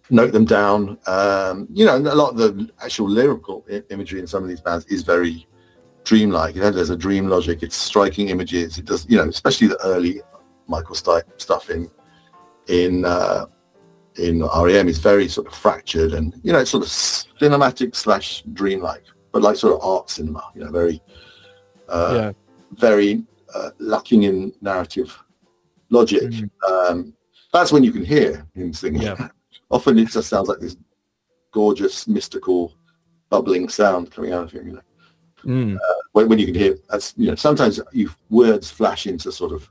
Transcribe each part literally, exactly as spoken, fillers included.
note them down. Um, you know, and a lot of the actual lyrical I- imagery in some of these bands is very dreamlike. You know, there's a dream logic. It's striking images. It does, you know, especially the early Michael Stipe stuff in in uh, in R E M is very sort of fractured and, you know, it's sort of cinematic slash dreamlike, but like sort of art cinema. You know, very uh, Yeah. very uh, lacking in narrative logic. Mm. Um, that's when you can hear him singing. Yeah. Often it just sounds like this gorgeous, mystical, bubbling sound coming out of him. You know, Mm. uh, when, when you can hear that's, you know, sometimes you words flash into sort of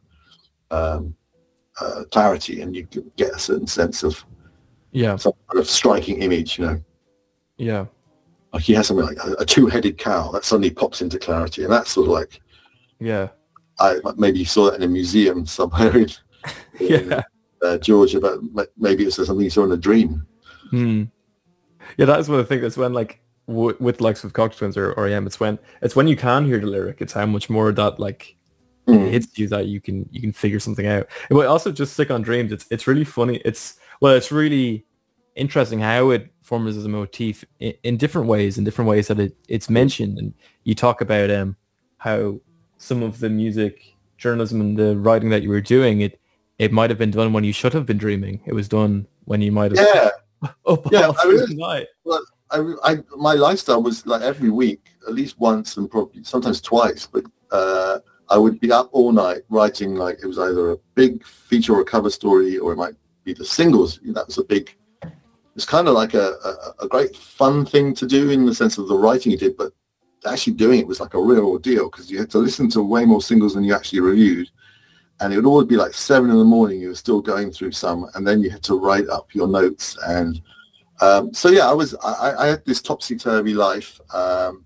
um, uh, clarity, and you can get a certain sense of Yeah. some kind of striking image. You know, Yeah. like he has something like a, a two-headed cow that suddenly pops into clarity, and that's sort of like Yeah. I maybe you saw that in a museum somewhere in, in Yeah. uh, Georgia, but maybe it's something you saw in a dream. Hmm. Yeah, that is one of the things. It's when like w- with likes of Cock Twins or R E M, it's when it's when you can hear the lyric. It's how much more that like it Mm. hits you that you can you can figure something out. But also just stick on dreams. It's it's really funny. It's well, it's really interesting how it forms as a motif in, in different ways, in different ways that it, it's mentioned. And you talk about um how some of the music journalism and the writing that you were doing, it it might have been done when you should have been dreaming. It was done when you might have Yeah, up yeah. all I through the really, night. well, I, I, my lifestyle was like every week, at least once, and probably sometimes twice. But uh, I would be up all night writing. Like it was either a big feature or a cover story, or it might be the singles. That was a big. It's kind of like a, a, a great fun thing to do in the sense of the writing you did, but actually doing it was like a real ordeal because you had to listen to way more singles than you actually reviewed. And it would always be like seven in the morning. You were still going through some, and then you had to write up your notes. And um, so, yeah, I was I, I had this topsy turvy life, um,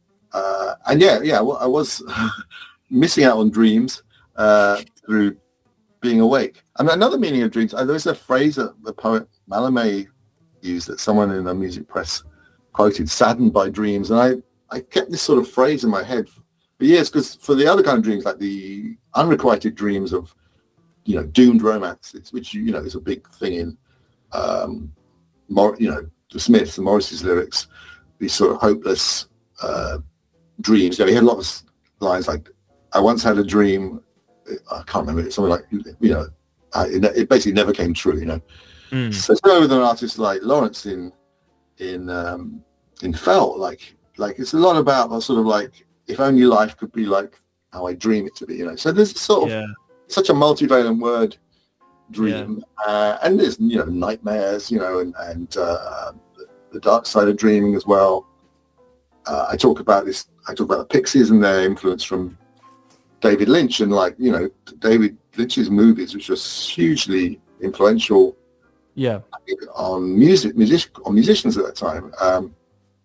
uh, and yeah, yeah, well, I was missing out on dreams uh, through being awake. And another meaning of dreams, uh, there's a phrase that the poet Mallarmé used that someone in the music press quoted: "Saddened by dreams." And I I kept this sort of phrase in my head for years, because for the other kind of dreams, like the unrequited dreams of, you know, doomed romances, which, you know, is a big thing in, um, Mor- you know, the Smiths and Morrissey's lyrics, these sort of hopeless uh, dreams. You know, he had a lot of lines like, "I once had a dream," I can't remember, it's something like, you know, I, it, it basically never came true, you know. Mm. So, so with an artist like Lawrence in in um, in Felt, like like it's a lot about sort of like, if only life could be like how I dream it to be, you know. So there's sort of Yeah. such a multivalent word, Yeah. dream, uh, and there's, you know, nightmares, you know, and and uh, the dark side of dreaming as well. Uh, I talk about this. I talk about the Pixies and their influence from David Lynch, and like, you know, David Lynch's movies, which was hugely influential Yeah. on music, music on musicians at that time. Um,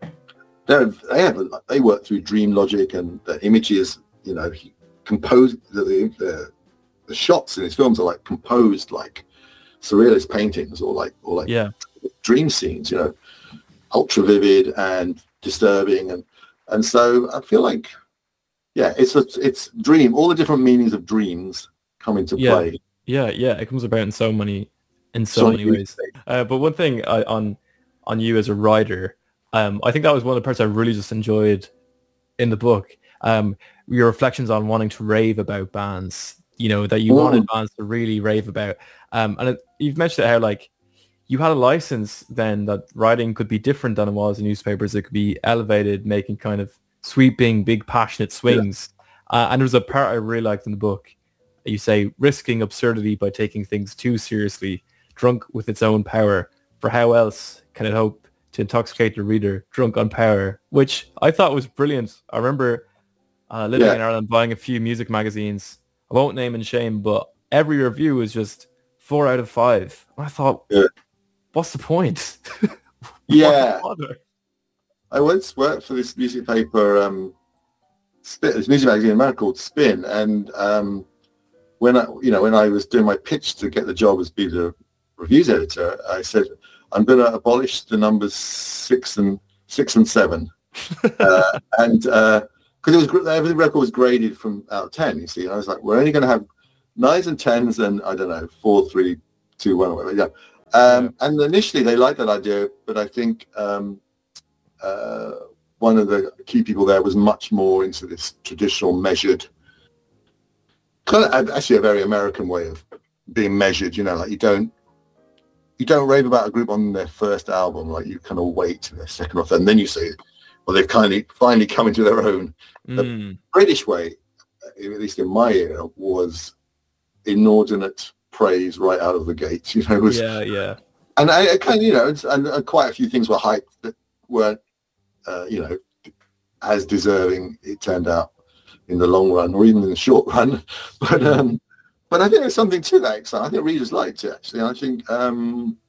they they have they work through dream logic, and the images, you know, he composed the, the the shots in his films are like composed like surrealist paintings, or like or like Yeah. dream scenes, you know, ultra vivid and disturbing, and and so I feel like, yeah, it's a it's dream. All the different meanings of dreams come into Yeah. play. Yeah. Yeah. It comes about in so many in so, So many ways. Uh, but one thing I, on on you as a writer, um, I think that was one of the parts I really just enjoyed in the book. Um, your reflections on wanting to rave about bands, you know, that you Mm. wanted bands to really rave about. Um, and it, you've mentioned how like you had a license then that writing could be different than it was in newspapers. It could be elevated, making kind of sweeping, big, passionate swings. Uh, and there's a part I really liked in the book. You say, risking absurdity by taking things too seriously, drunk with its own power. For how else can it hope to intoxicate the reader, drunk on power? Which I thought was brilliant. I remember uh, living Yeah. in Ireland, buying a few music magazines. I won't name and shame, but every review was just four out of five. And I thought, Yeah. what's the point? Yeah. Why bother? I once worked for this music paper, um, Spin, this music magazine in America called Spin, and um, when I, you know, when I was doing my pitch to get the job as be the reviews editor, I said, I'm going to abolish the numbers six and six and seven, uh, and because uh, it was every record was graded from out of ten. You see, and I was like, we're only going to have nines and tens, and I don't know, four, three, two, one, or whatever. Yeah, Um, Yeah. and initially they liked that idea, but I think um, uh, one of the key people there was much more into this traditional measured, kind of actually a very American way of being measured. You know, like you don't you don't rave about a group on their first album, like you kind of wait to their second or third, and then you say, well, they've kind of finally come into their own. The Mm. British way, at least in my era, was inordinate praise right out of the gate. You know, it was, Yeah, yeah. and I, I kind of, you know, and, and quite a few things were hyped that weren't, uh, you know, as deserving. It turned out in the long run, or even in the short run. But Mm. um, but I think there's something to that. So I think readers liked it actually. I think um,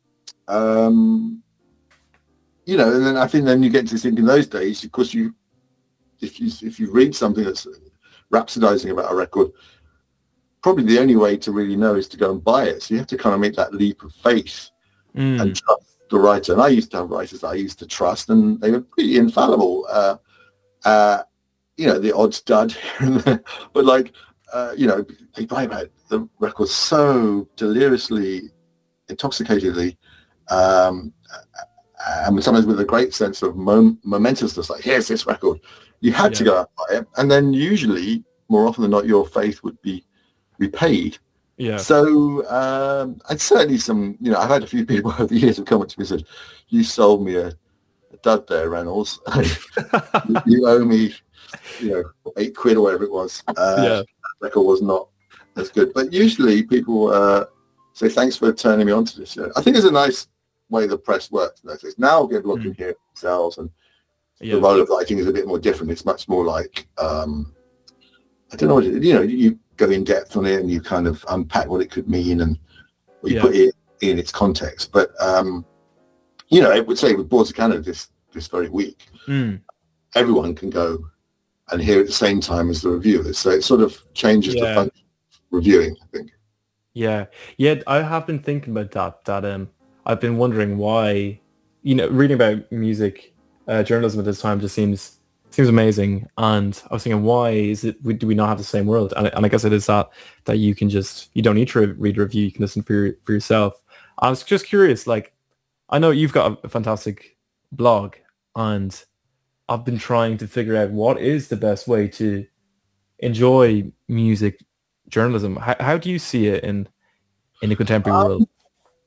um, you know, and then I think then you get to think in those days, of course, you if you if you read something that's rhapsodizing about a record, probably the only way to really know is to go and buy it. So you have to kind of make that leap of faith Mm. and trust the writer. And I used to have writers that I used to trust, and they were pretty infallible. Uh, uh, you know, the odd stud here and there, but like, uh, you know, they buy about the record so deliriously, intoxicatedly, um, and sometimes with a great sense of mom- momentousness, like, here's this record. You had Yeah. to go out and buy it. And then usually, more often than not, your faith would be repaid. Yeah. So um, and certainly some, you know, I've had a few people over the years have come up to me and said, you sold me a, a dud there, Reynolds. you, you owe me, you know, eight quid or whatever it was. Uh, Yeah. that record was not as good. But usually people uh, say, thanks for turning me on to this. You know, I think it's a nice way the press works. Now get looking Mm. here at themselves, and Yeah. the role of writing is a bit more different. It's much more like, um, I don't know what it, you know, you go in depth on it and you kind of unpack what it could mean and or you Yeah. put it in its context. But, um, you know, I would say with Boards of Canada this, this very week, Mm. everyone can go and hear at the same time as the reviewers. So it sort of changes the Yeah. function of reviewing, I think. Yeah, yeah, I have been thinking about that. That um, I've been wondering why, you know, reading about music uh, journalism at this time just seems seems amazing. And I was thinking, why is it? we- Do we not have the same world? And, and I guess it is that that you can just you don't need to re- read a review. You can listen for your, for yourself. I was just curious. Like, I know you've got a, a fantastic blog, and I've been trying to figure out what is the best way to enjoy music journalism. How, how do you see it in in the contemporary Um, world?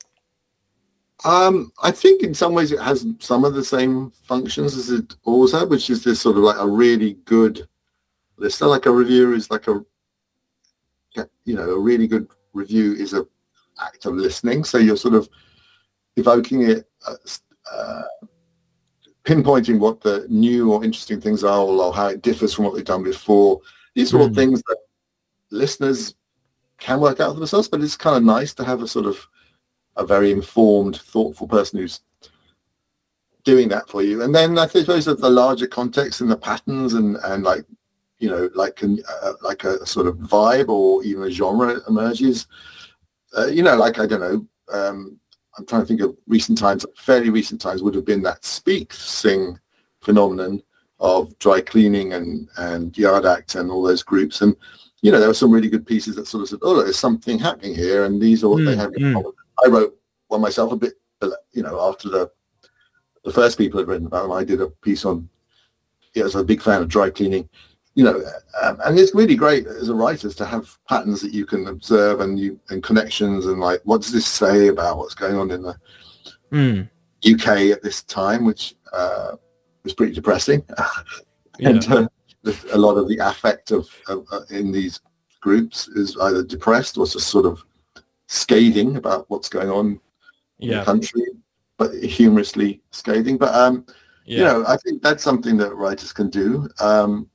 Um, I think in some ways it has some of the same functions as it always had, which is this sort of like a really good listener. Like a reviewer is like a, you know, a really good review is a act of listening. So you're sort of evoking it, uh, uh, pinpointing what the new or interesting things are, or how it differs from what they've done before. These are all Mm. things that listeners can work out for themselves, but it's kind of nice to have a sort of a very informed, thoughtful person who's doing that for you. And then I suppose that the larger context and the patterns and, and like, you know, like uh, like a sort of vibe or even a genre emerges. Uh, you know, like, I don't know, um, I'm trying to think of recent times, fairly recent times would have been that Speak Sing phenomenon of Dry Cleaning and, and Yard Act and all those groups. And, you know, there were some really good pieces that sort of said, oh, there's something happening here, and these are what they Mm, have in mm. common. I wrote one myself a bit, you know, after the the first people had written about them. I did a piece on, yeah, I was a big fan of Dry Cleaning, you know, um, and it's really great as a writer to have patterns that you can observe and you and connections and like, what does this say about what's going on in the Mm. U K at this time, which uh, was pretty depressing. Yeah. and uh, a lot of the affect of, of uh, in these groups is either depressed or just sort of scathing about what's going on in the Yeah. country, but humorously scathing. But um, you Yeah. know, I think that's something that writers can do. Um,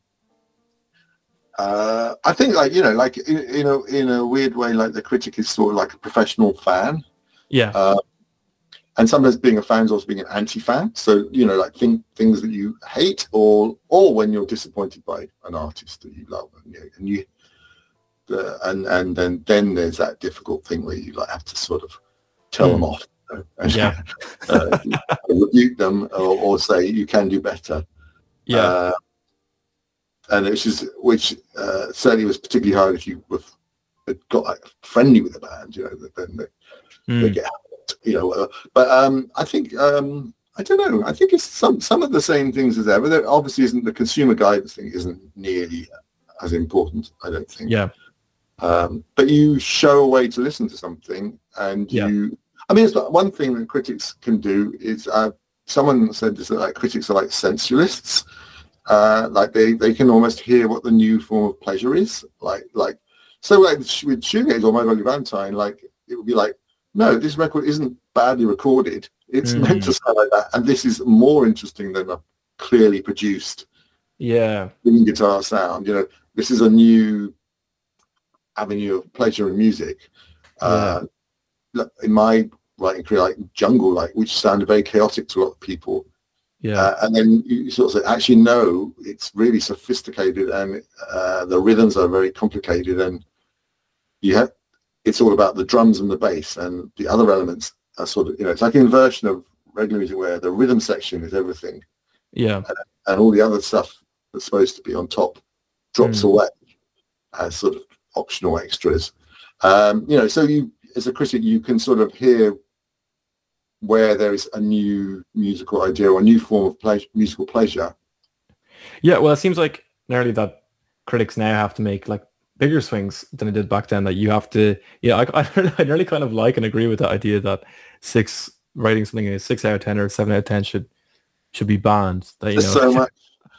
uh, I think, like, you know, like in, in a in a weird way, like the critic is sort of like a professional fan, Yeah. uh, and sometimes being a fan is also being an anti-fan. So, you know, like think things that you hate, or or when you're disappointed by an artist that you love, and you, and you uh, and and then then there's that difficult thing where you like have to sort of tell Mm. them off, you know, and Yeah. uh, rebuke them, or, or say you can do better. Yeah. Uh, and which is which uh, certainly was particularly hard if you were got like friendly with the band, you know, then they, they Mm. get you know, whatever. But um, I think um, I don't know. I think it's some some of the same things as ever. There obviously isn't the consumer guidance thing isn't nearly as important. I don't think. Yeah. Um, but you show a way to listen to something, and Yeah. you. I mean, it's like one thing that critics can do is. Uh, someone said this that like critics are like sensualists. Uh, like they, they can almost hear what the new form of pleasure is. Like like so like with shoegaze or My Bloody Valentine, like it would be like, no, this record isn't badly recorded. It's Mm. meant to sound like that, and this is more interesting than a clearly produced Yeah. lead guitar sound. You know, this is a new avenue of pleasure in music. Uh, in my writing career, like Jungle, like which sounded very chaotic to a lot of people. Yeah. Uh, and then you sort of say, actually, no, it's really sophisticated, and uh, the rhythms are very complicated, and you have it's all about the drums and the bass, and the other elements are sort of, you know, it's like an inversion of regular music where the rhythm section is everything, Yeah. and, and all the other stuff that's supposed to be on top drops Mm. away as sort of optional extras. Um, you know, so you, as a critic, you can sort of hear where there is a new musical idea or a new form of pleasure, musical pleasure. Yeah, well, it seems like nearly that critics now have to make like bigger swings than it did back then. That you have to, yeah, I, I, I nearly kind of like and agree with the idea that six writing something a six out of ten or a seven out of ten should should be banned. That you There's know, so much,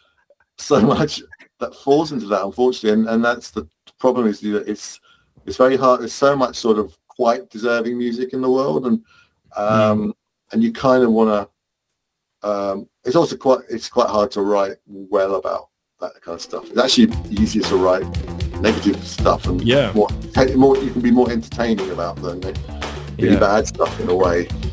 so much that falls into that, unfortunately, and, and that's the problem. Is that it's it's very hard. There's so much sort of quite deserving music in the world, and um, Mm. and you kind of want to. Um, it's also quite it's quite hard to write well about that kind of stuff. It's actually easier to write negative stuff and Yeah. more, more you can be more entertaining about than really Yeah. bad stuff in a way.